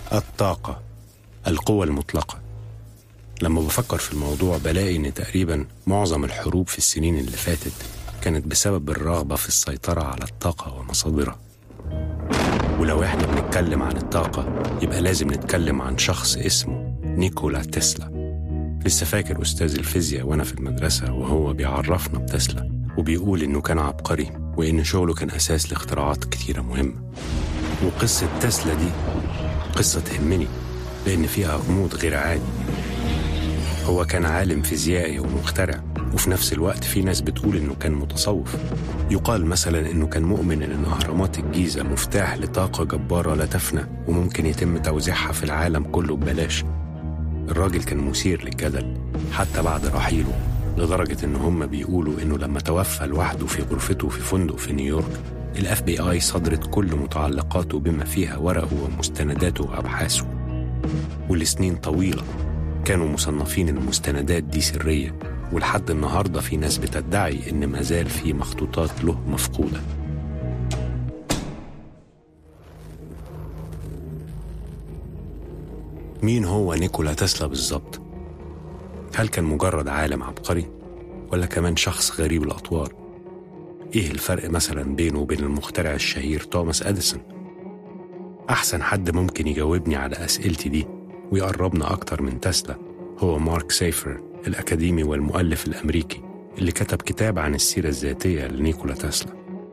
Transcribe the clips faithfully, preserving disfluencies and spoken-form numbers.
الطاقة، القوة المطلقة. لما بفكر في الموضوع بلاقي إن تقريبا معظم الحروب في السنين اللي فاتت كانت بسبب الرغبة في السيطرة على الطاقة ومصادرها. ولو احنا بنتكلم عن الطاقة يبقى لازم نتكلم عن شخص اسمه نيكولا تسلا. لسه فاكر أستاذ الفيزياء وأنا في المدرسة وهو بيعرفنا بتسلا وبيقول إنه كان عبقري وإن شغله كان أساس لاختراعات كتيرة مهمة. وقصة تسلا دي قصة تهمني لأن فيها غموض غير عادي. هو كان عالم فيزيائي ومخترع، وفي نفس الوقت في ناس بتقول إنه كان متصوف. يقال مثلا إنه كان مؤمن إن أهرامات الجيزة مفتاح لطاقة جبارة لا تفنى وممكن يتم توزيعها في العالم كله ببلاش. الراجل كان مثير للجدل حتى بعد رحيله، لدرجة إن هم بيقولوا إنه لما توفى لوحده في غرفته في فندق في نيويورك الاف بي اي صدرت كل متعلقاته بما فيها ورقه ومستنداته وأبحاثه. ولسنين طويلة كانوا مصنفين المستندات دي سرية، ولحد النهاردة في ناس بتدعي إن مازال في مخطوطات له مفقودة. مين هو نيكولا تسلا بالظبط؟ هل كان مجرد عالم عبقري؟ ولا كمان شخص غريب الأطوار؟ إيه الفرق مثلا بينه وبين المخترع الشهير توماس أديسون؟ أحسن حد ممكن يجاوبني على أسئلتي دي ويقربنا أكتر من تسلا هو مارك سيفر، الأكاديمي والمؤلف الأمريكي اللي كتب كتاب عن السيرة الذاتية لنيكولا تسلا.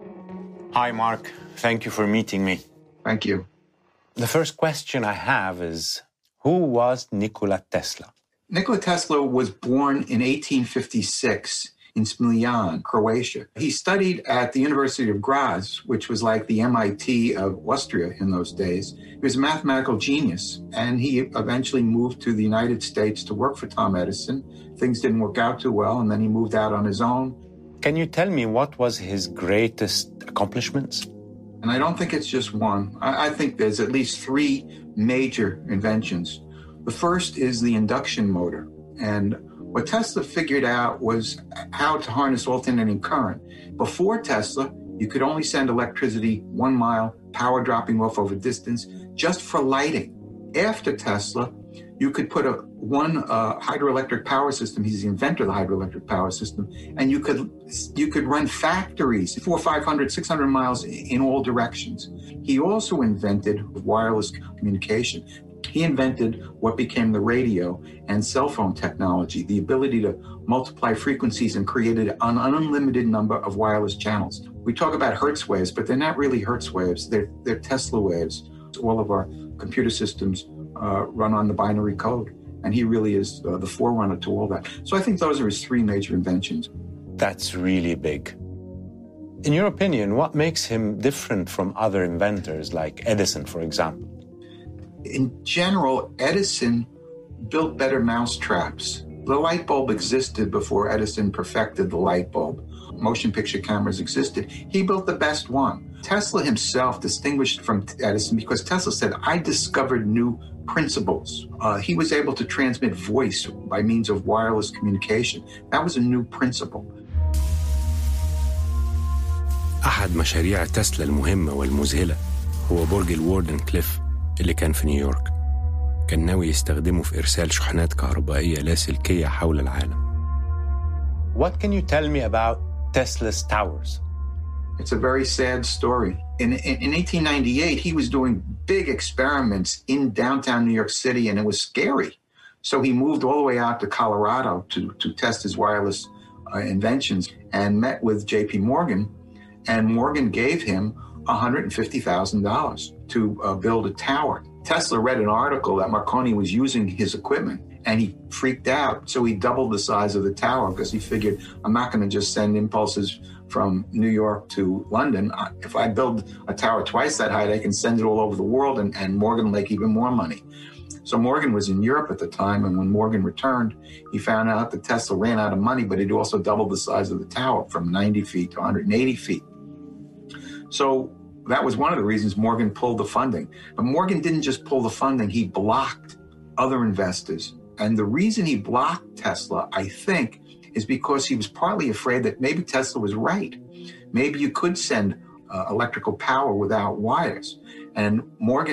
Hi Mark, thank you for meeting me. Thank you. The first question I have is, who was Nikola Tesla? Nikola Tesla was born in eighteen fifty-six in Smiljan, Croatia. He studied at the University of Graz, which was like the M I T of Austria in those days. He was a mathematical genius, and he eventually moved to the United States to work for Tom Edison. Things didn't work out too well, and then he moved out on his own. Can you tell me what was his greatest accomplishments? And I don't think it's just one. I, I think there's at least three major inventions. The first is the induction motor. And what Tesla figured out was how to harness alternating current. Before Tesla, you could only send electricity one mile, power dropping off over distance, just for lighting. After Tesla, you could put a one uh, hydroelectric power system. He's the inventor of the hydroelectric power system, and you could you could run factories four, five hundred, six hundred miles in all directions. He also invented wireless communication. He invented what became the radio and cell phone technology, the ability to multiply frequencies and created an unlimited number of wireless channels. We talk about Hertz waves, but they're not really Hertz waves. They're, they're Tesla waves. All of our computer systems uh, run on the binary code, and he really is uh, the forerunner to all that. So I think those are his three major inventions. That's really big. In your opinion, what makes him different from other inventors like Edison, for example? In general, Edison built better mousetraps. The light bulb existed before Edison perfected the light bulb. Motion picture cameras existed. He built the best one. Tesla himself distinguished from Edison because Tesla said, I discovered new principles. Uh, he was able to transmit voice by means of wireless communication. That was a new principle. أحد مشاريع تسلا المهمة والمذهلة هو برج الوردن كليف اللي كان في نيويورك. كان ناوي يستخدمه في إرسال شحنات كهربائية لاسلكية حول العالم. What can you tell me about Tesla's towers? It's a very sad story. In, in, in eighteen ninety-eight, he was doing big experiments in downtown New York City, and it was scary. So he moved all the way out to Colorado to, to test his wireless uh, inventions and met with J P Morgan, and Morgan gave him one hundred fifty thousand dollars to uh, build a tower. Tesla read an article that Marconi was using his equipment, and he freaked out. So he doubled the size of the tower because he figured, I'm not going to just send impulses from New York to London. If I build a tower twice that height, I can send it all over the world, and, and Morgan will make even more money. So Morgan was in Europe at the time, and when Morgan returned, he found out that Tesla ran out of money, but he'd also doubled the size of the tower from ninety feet to one hundred eighty feet. So that was one of the reasons Morgan pulled the funding. But Morgan didn't just pull the funding, he blocked other investors. And the reason he blocked Tesla, I think, is because he was partly afraid that maybe Tesla was right. Maybe you could send uh, electrical power without wires. And Morgan